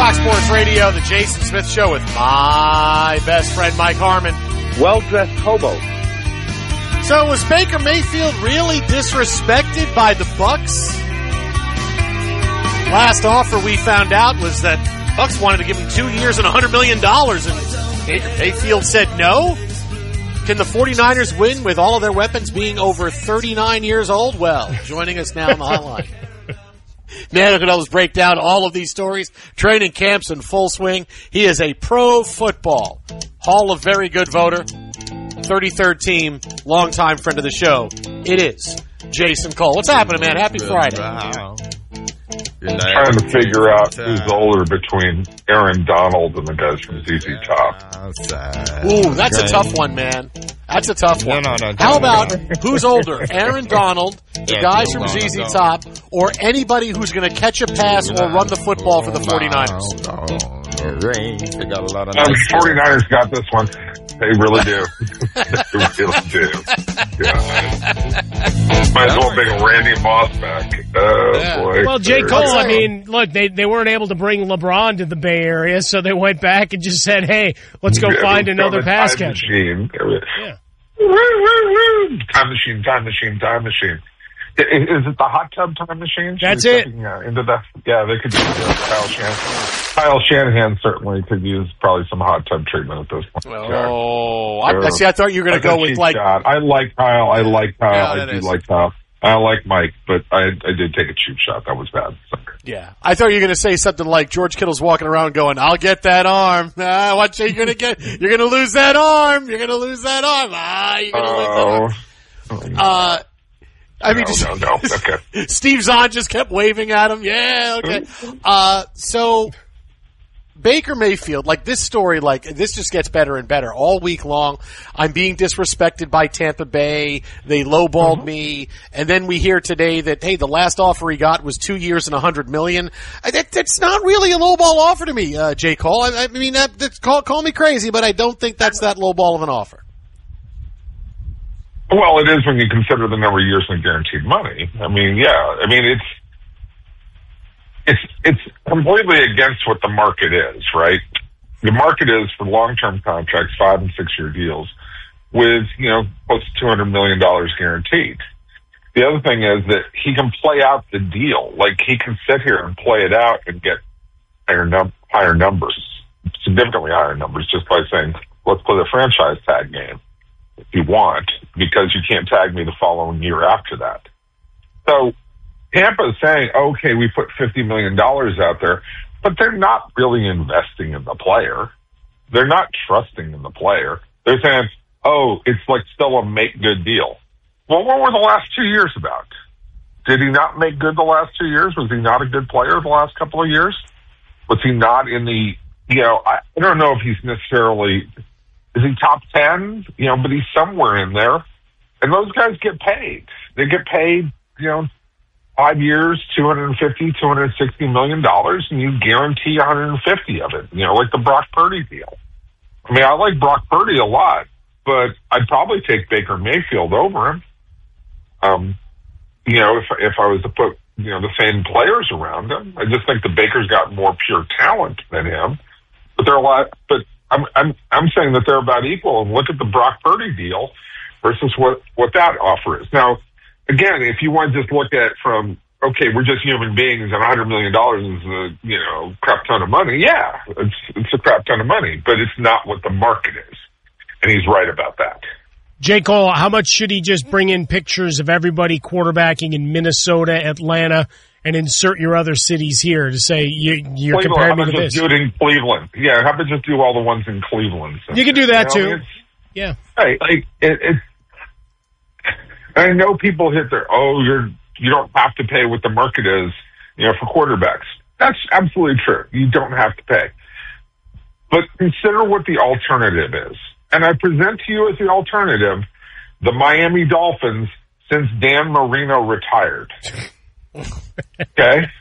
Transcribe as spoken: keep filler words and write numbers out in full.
Fox Sports Radio, the Jason Smith Show with my best friend, Mike Harmon. Well-dressed hobo. So was Baker Mayfield really disrespected by the Bucs? Last offer we found out was that Bucs wanted to give him two years and one hundred million dollars, and Baker Mayfield said no? Can the 49ers win with all of their weapons being over thirty-nine years old? Well, joining us now on the hotline. Man who can always break down all of these stories. Training camps in full swing. He is a pro football Hall of Very Good voter. thirty-third team, longtime friend of the show. It is Jason Cole. What's happening, man? Happy Friday. Wow. I'm trying to figure out who's older between Aaron Donald and the guys from Z Z Top. Ooh, that's a tough one, man. That's a tough one. No, no, no, How no, about no. who's older, Aaron Donald, the Yeah, guys no, from no, Z Z no. Top, or anybody who's going to catch a pass or run the football for the 49ers? No, no. They got a lot of Um, nice 49ers got this one. They really do. They really do. Yeah. Might as well bring Randy Moss back. Oh, Yeah. boy. Well, J. There- Cole, I'll I say- mean, look, they, they weren't able to bring LeBron to the Bay Area, so they went back and just said, hey, let's go Yeah, find we've another got a pass time catcher. machine. Yeah. Woo, woo, woo. Time machine, time machine, time machine. I- Is it the hot tub time machine? Should That's we it. take, Yeah, into that. Yeah, they could use uh, Kyle Shanahan. Kyle Shanahan certainly could use probably some hot tub treatment at this point. Oh, I, I see. I thought you were going to go with like. Shot. I like Kyle. I like Kyle. Yeah, I that do is. like Kyle. I like Mike, but I I did take a cheap shot. That was bad. Yeah, I thought you were going to say something like George Kittle's walking around going, "I'll get that arm." Ah, watch it. You're going to get. You're going to lose that arm. You're going to lose that arm. Ah, you're going to lose that arm. Oh, Uh, I mean, no, just, no, no. Okay. Steve Zahn just kept waving at him. Yeah, okay. Uh, so Baker Mayfield, like this story, like this just gets better and better all week long. I'm being disrespected by Tampa Bay. They lowballed mm-hmm. me, and then we hear today that hey, the last offer he got was two years and a hundred million. I, that, that's not really a lowball offer to me, uh, J. Cole. I, I mean, that, that's call, call me crazy, but I don't think that's that lowball of an offer. Well, it is when you consider the number of years in guaranteed money. I mean, yeah. I mean, it's it's it's completely against what the market is, right? The market is for long-term contracts, five and six-year deals, with you know close to two hundred million dollars guaranteed. The other thing is that he can play out the deal, like he can sit here and play it out and get higher num- higher numbers, significantly higher numbers, just by saying, "Let's play the franchise tag game." If you want, because you can't tag me the following year after that. So Tampa is saying, okay, we put fifty million dollars out there, but they're not really investing in the player. They're not trusting in the player. They're saying, oh, it's like still a make good deal. Well, what were the last two years about? Did he not make good the last two years? Was he not a good player the last couple of years? Was he not in the, you know, I, I don't know if he's necessarily... Is he top ten? You know, but he's somewhere in there. And those guys get paid. They get paid, you know, five years, two hundred fifty, two hundred sixty million dollars, and you guarantee one hundred fifty of it, you know, like the Brock Purdy deal. I mean, I like Brock Purdy a lot, but I'd probably take Baker Mayfield over him. Um, you know, if if I was to put, you know, the same players around him. I just think the Baker's got more pure talent than him. But they're a lot, but I'm I'm I'm saying that they're about equal. And look at the Brock Purdy deal versus what, what that offer is. Now, again, if you want to just look at from okay, we're just human beings, and one hundred million dollars is a you know crap ton of money. Yeah, it's it's a crap ton of money, but it's not what the market is, and he's right about that. J. Cole, how much should he just bring in pictures of everybody quarterbacking in Minnesota, Atlanta, and insert your other cities here to say you, you're Cleveland, comparing me how to about this? just do it in Cleveland? Yeah, how about just do all the ones in Cleveland? You can do that You know, too. it's- Yeah. Hey, like it, it. I know people hit their oh, you're you don't have to pay what the market is, you know, for quarterbacks. That's absolutely true. You don't have to pay, but consider what the alternative is. And I present to you as the alternative the Miami Dolphins since Dan Marino retired. Okay.